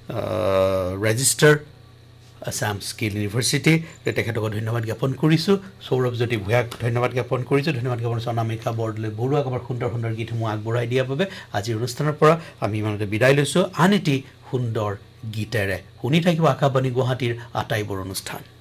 register Assam skill university তেখেতক ধন্যবাদ জ্ঞাপন কৰিছোঁ সৌৰভজ্যোতি ভূঞাক ধন্যবাদ জ্ঞাপন কৰিছোঁ অনামিকা বৰদলৈ বৰুৱাক আমাৰ সুন্দৰ সুন্দৰ গীতসমূহ আগবঢ়াই দিয়াৰ বাবে আজিৰ অনুষ্ঠানৰ পৰা আমি ইমানতে বিদায় লৈছোঁ আন এটি সুন্দৰ গীতেৰে শুনি থাকিব আকাশবাণী গুৱাহাটীৰ আটাইবোৰ অনুষ্ঠান